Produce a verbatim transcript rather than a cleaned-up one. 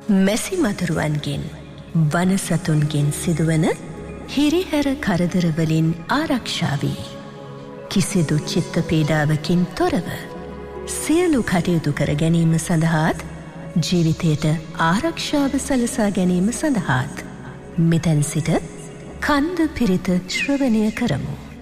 මැසි මදුරුවන්ගෙන් වනසතුන්ගෙන් සිදුවන හිරිහැර කරදරවලින් ආරක්ෂා වී කිසිදු චිත්ත පීඩාවකින් තොරව සියලු කටයුතු කර ගැනීම සඳහාත් ජීවිතයට ආරක්ෂාව සලසා ගැනීම සඳහාත් මෙතැන් සිට කන්ද පිරිත ශ්‍රවණය කරමු.